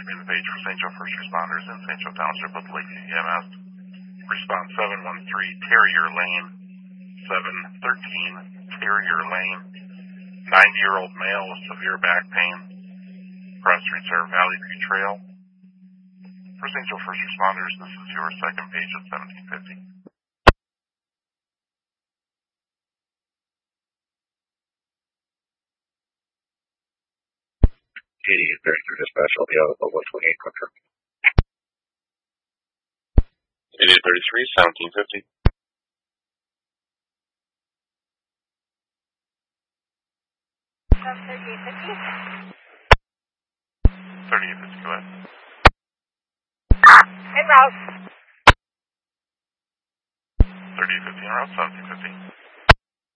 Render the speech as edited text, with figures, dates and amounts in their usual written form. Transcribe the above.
me the page for St. Joe First Responders in St. Joe Township with Lacey EMS. Response 713 Terrier Lane, 713 Terrier Lane. 90-year-old male with severe back pain. Cross Streets are Valley View Trail. For St. Joe First Responders, this is your second page at 1750. 8833 dispatch, I'll be out of 128 quick truck. 8833, 1750. From 3850. 3850, go ahead. En route. 3850 en route, 1750.